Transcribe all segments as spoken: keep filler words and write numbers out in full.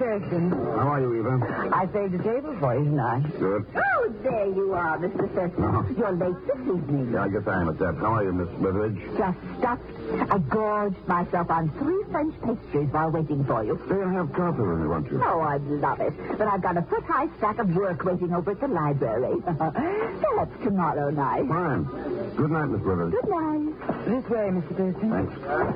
Thurston. How are you, Eva? I saved a table for you tonight. Good. Oh, there you are, Mister Thurston. Uh-huh. You're late this evening. Yeah, I guess I am at that. How are you, Miss Witheridge? Just stuffed. I gorged myself on three French pastries while waiting for you. Stay and have coffee when you want to. Oh, I'd love it. But I've got a foot-high stack of work waiting over at the library. Perhaps tomorrow night. Fine. Good night, Miss Witheridge. Good night. This way, Mister Thurston. Thanks.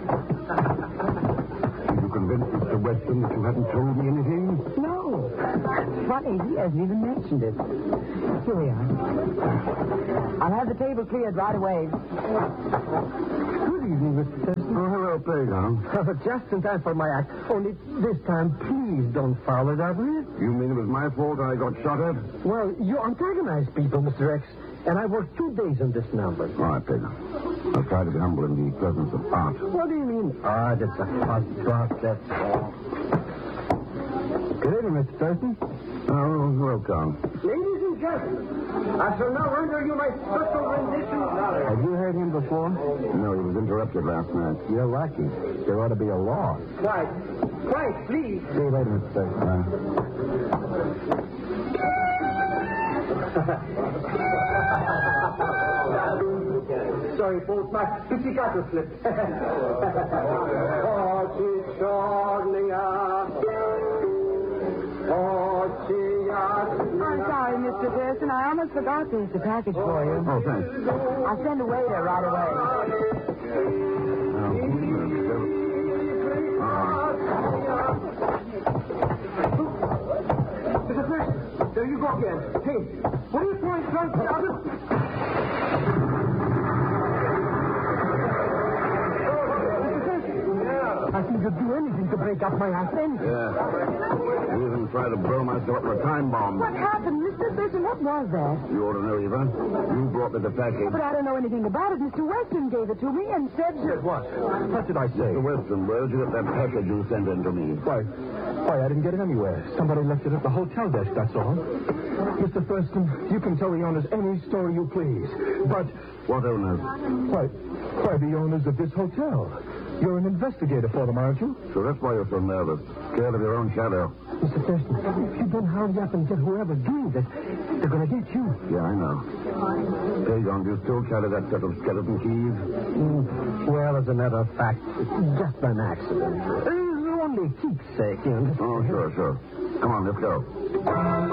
Did you convince Mister Weston that you hadn't told me anything? No. Funny, he hasn't even mentioned it. Here we are. I'll have the table cleared right away. Good evening, Mister Thurston. Oh, hello, Playground. Just in time for my act. Only this time, please don't foul it up, will you? You mean it was my fault I got shot at? Well, you antagonize people, Mister X, and I worked two days on this number. All right, Pig. I'll try to be humble in the presence of art. What do you mean? Art, it's a hot drop, that's all. Good evening, Mister Thurston. Oh, welcome. Ladies and gentlemen, I shall now render you my special rendition. Have you heard him before? No, he was interrupted last night. You're lucky. There ought to be a law. Quiet. Quiet, please. See you later, Mister Thurston. Sorry, folks, my pizzicato slipped. Oh, I'm sorry, Mister Thurston. I almost forgot there's a package for you. Oh, thanks. I'll send a waiter right away. Mister Thurston, there you go again. Hey, what are you doing, son? I think you'd do anything to break up my husband. Yeah. I even tried to blow myself with a time bomb. What happened, Mister Thurston? What was that? You ought to know, Eva. You brought me the package. But I don't know anything about it. Mister Weston gave it to me and said... What? What did I say? Mister Weston, where did you get that package you sent in to me? Why, why, I didn't get it anywhere. Somebody left it at the hotel desk, that's all. Mister Thurston, you can tell the owners any story you please. But... What owners? Why, why, the owners of this hotel. You're an investigator for them, aren't you? So that's why you're so nervous. Scared of your own shadow. Mister Thurston, if you don't hurry up and get whoever's doing this, they're going to get you. Yeah, I know. Dagon, do you still carry that set of skeleton keys? Mm, well, as a matter of fact, it's just an accident. Uh, only keepsake, you understand? Oh, sure, sure. Come on, let's go.